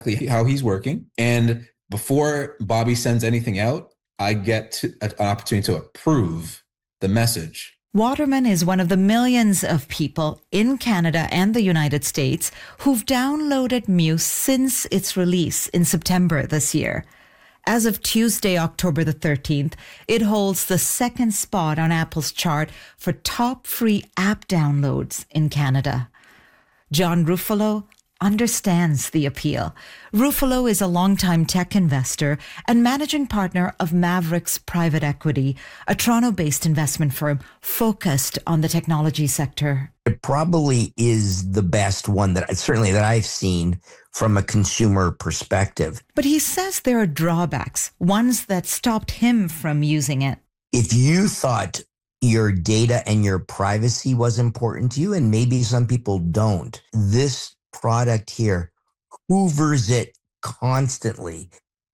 how he's working. And before Bobby sends anything out, I get an opportunity to approve the message. Waterman is one of the millions of people in Canada and the United States who've downloaded Muse since its release in September this year. As of Tuesday, October the 13th, it holds the second spot on Apple's chart for top free app downloads in Canada. John Ruffalo understands the appeal. Ruffalo is a longtime tech investor and managing partner of Mavericks Private Equity, a Toronto-based investment firm focused on the technology sector. It probably is the best one that I've seen from a consumer perspective. But he says there are drawbacks, ones that stopped him from using it. If you thought your data and your privacy was important to you, and maybe some people don't, this product here hoovers it constantly.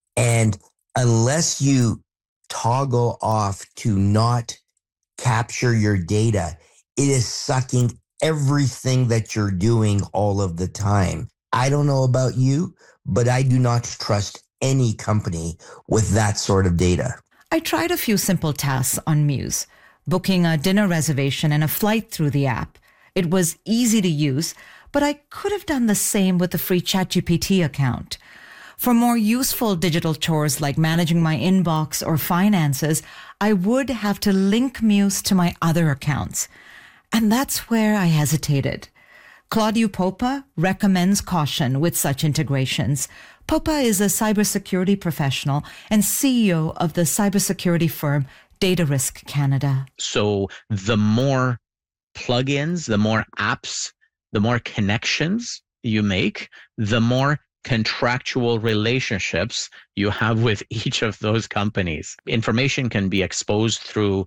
And unless you toggle off to not capture your data, it is sucking everything that you're doing all of the time. I don't know about you, but I do not trust any company with that sort of data. I tried a few simple tasks on Muse, booking a dinner reservation and a flight through the app. It was easy to use, but I could have done the same with the free ChatGPT account. For more useful digital chores like managing my inbox or finances, I would have to link Muse to my other accounts. And that's where I hesitated. Claudio Popa recommends caution with such integrations. Popa is a cybersecurity professional and CEO of the cybersecurity firm Data Risk Canada. So the more plugins, the more apps, the more connections you make, the more contractual relationships you have with each of those companies. Information can be exposed through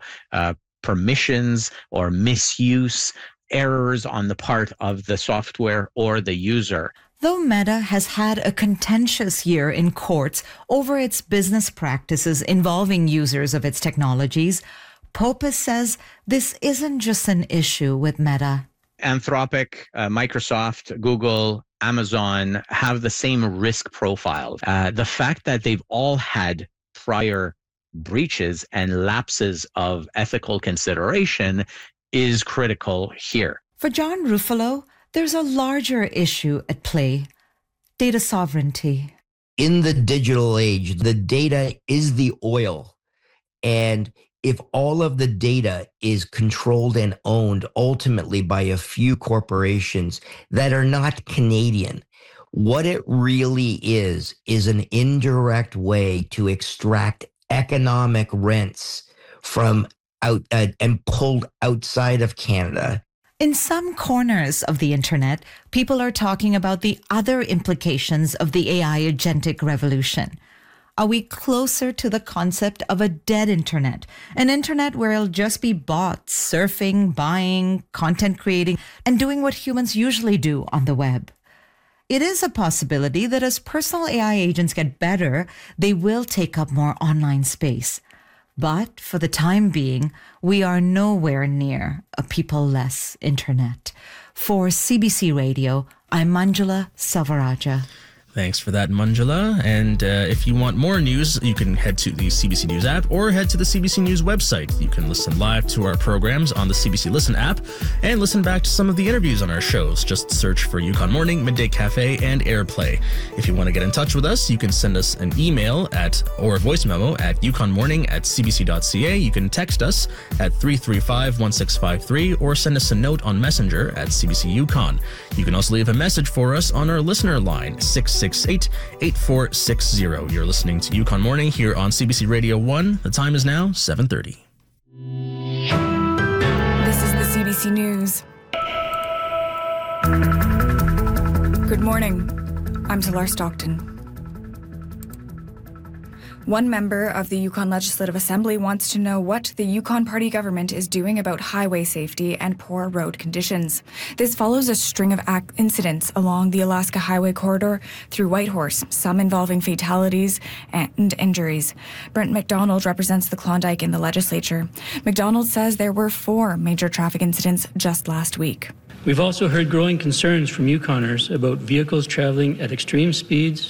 permissions or misuse, errors on the part of the software or the user. Though Meta has had a contentious year in courts over its business practices involving users of its technologies, Popa says this isn't just an issue with Meta. Anthropic, Microsoft, Google, Amazon have the same risk profile. The fact that they've all had prior breaches and lapses of ethical consideration is critical here. For John Ruffalo, there's a larger issue at play: data sovereignty. In the digital age, the data is the oil. And if all of the data is controlled and owned ultimately by a few corporations that are not Canadian, what it really is an indirect way to extract economic rents from out and pulled outside of Canada. In some corners of the internet, people are talking about the other implications of the AI agentic revolution. Are we closer to the concept of a dead internet? An internet where it'll just be bots surfing, buying, content creating, and doing what humans usually do on the web. It is a possibility that as personal AI agents get better, they will take up more online space. But for the time being, we are nowhere near a people-less internet. For CBC Radio, I'm Manjula Selvarajah. Thanks for that, Manjula. And if you want more news, you can head to the CBC News app or head to the CBC News website. You can listen live to our programs on the CBC Listen app and listen back to some of the interviews on our shows. Just search for Yukon Morning, Midday Cafe, and Airplay. If you want to get in touch with us, you can send us an email or a voice memo at yukonmorning@cbc.ca. You can text us at 335-1653 or send us a note on Messenger at CBC Yukon. You can also leave a message for us on our listener line, 668-8460. You're listening to Yukon Morning here on CBC Radio 1. The time is now 7:30. This is the CBC News. Good morning. I'm Talar Stockton. One member of the Yukon Legislative Assembly wants to know what the Yukon Party government is doing about highway safety and poor road conditions. This follows a string of incidents along the Alaska Highway corridor through Whitehorse, some involving fatalities and injuries. Brent McDonald represents the Klondike in the legislature. McDonald says there were 4 major traffic incidents just last week. We've also heard growing concerns from Yukoners about vehicles traveling at extreme speeds